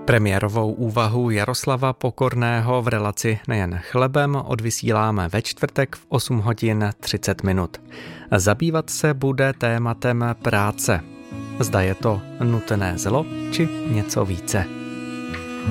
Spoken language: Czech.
Premiérovou úvahu Jaroslava Pokorného v relaci Nejen chlebem odvysíláme ve čtvrtek v 8 hodin 30 minut. Zabývat se bude tématem práce. Zda je to nutné zlo, či něco více.